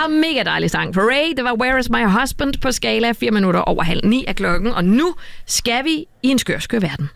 var mega dejlig sang for Ray. Det var Where is my husband på skala 4 minutter over 8:30 af klokken. Og nu skal vi i en skør verden.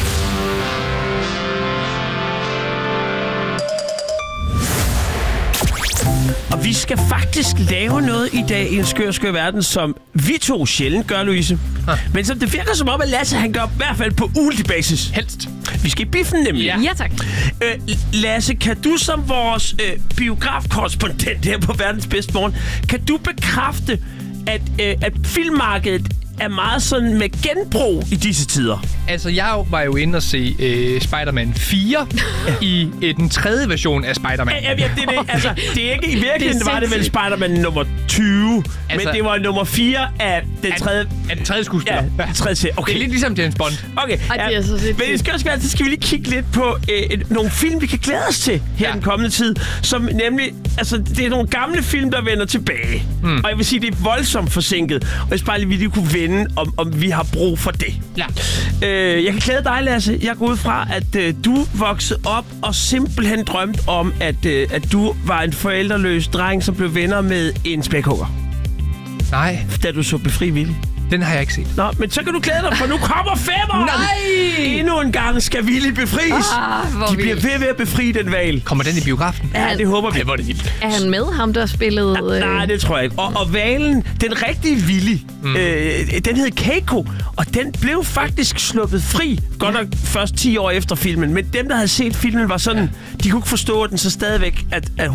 Og vi skal faktisk lave noget i dag i en skør verden, som vi to sjældent gør, Louise. Men som det virker som om, at Lasse han gør i hvert fald på ugentlig basis. Helst. Vi skal i biffen nemlig. Ja, tak. Lasse, kan du som vores biografkorrespondent her på Verdens Bedste Morgen, kan du bekræfte, at filmmarkedet er meget sådan med genbrug i disse tider? Altså, jeg var jo inde og se Spider-Man 4 i den tredje version af Spider-Man. Ja, det er det. Altså, det er ikke i virkeligheden, det var det vel Spider-Man nummer 20, altså, men det var nummer 4 af den tredje... Af den tredje skuespiller. Ja, den tredje serie. Okay. Det er lidt ligesom James Bond. Okay, Ej, det er så sindssygt. men i skør så skal vi lige kigge lidt på nogle film, vi kan glæde os til her den kommende tid, som nemlig... Altså, det er nogle gamle film, der vender tilbage. Og jeg vil sige, det er voldsomt forsinket. Og jeg skal bare lige kunne vende, om vi har brug for det. Ja. Jeg kan glæde dig, Lasse. Jeg går ud fra, at du voksede op og simpelthen drømte om, at du var en forældreløs dreng, som blev venner med en spækhugger. Nej. Da du så Befri Willy. Den har jeg ikke set. Nå, men så kan du glæde dig, for nu kommer femmeren! Nej! Endnu en gang skal Willy befries. De bliver ved at befri den hval. Kommer den i biografen? Ja, det håber vi. Hvor er det vildt. Er han med ham, der spillede... Nej, det tror jeg ikke. Og hvalen, den rigtige Willy, den hed Keiko, og den blev faktisk sluppet fri. Godt nok først 10 år efter filmen, men dem, der havde set filmen, var sådan... De kunne ikke forstå, at den så stadigvæk...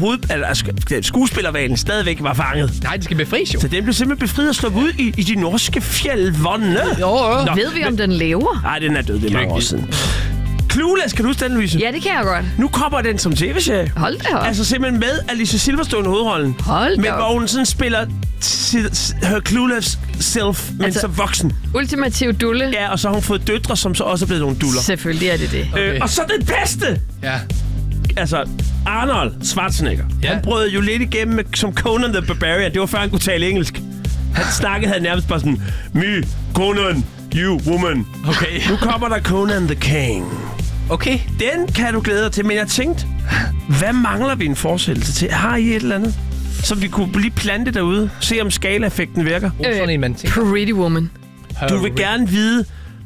At skuespillerhvalen stadigvæk var fanget. Nej, det skal befries jo. Så den blev simpelthen befriet og sluppet ud i de norske fjeldvande. Jo. Ved vi, om den lever? Nej, den er død. Det er mange år siden. Clueless, kan du huske den, Louise? Ja, det kan jeg godt. Nu kommer den som tv-serie. Hold da op. Altså simpelthen med Alicia Silverstone i hovedrollen. Hold da men op. hvor hun sådan spiller her clueless self, men Altså, så voksen. Ultimativ dulle. Ja, og så har hun fået døtre, som så også er blevet nogle duller. Selvfølgelig er det det. Okay. Og så den bedste! Ja. Altså, Arnold Schwarzenegger. Ja. Han brød jo lidt igennem som Conan the Barbarian. Det var før han kunne tale engelsk. Han havde nærmest bare sådan, me, Conan, you, woman. Okay. Nu kommer der Conan the King. Okay. Den kan du glæde dig til, men jeg tænkte, hvad mangler vi en forsættelse til? Har I et eller andet, som vi kunne lige plante derude? Se om skala-effekten virker. Sådan en, man tænker. Pretty Woman. Du vil gerne vide,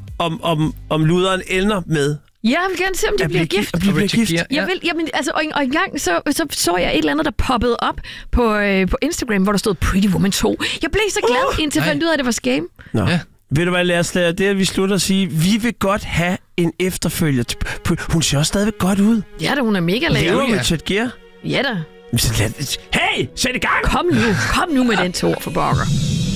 om luderen ender med Ja, jeg vil gerne se, om de bliver gift. at blive gift. Jeg vil, jamen, altså, og engang så jeg et eller andet, der poppede op på Instagram, hvor der stod Pretty Woman 2. Jeg blev så glad, indtil jeg fandt ud af, at det var scam. Nå. Ja. Ved du hvad, lad os lade det, at vi slutter at sige, vi vil godt have en efterfølger. Hun ser også stadigvæk godt ud. Ja da, hun er mega lav. Lever med Chet Gear. Ja da. Hey, sæt i gang! Kom nu med den 2 for pokker.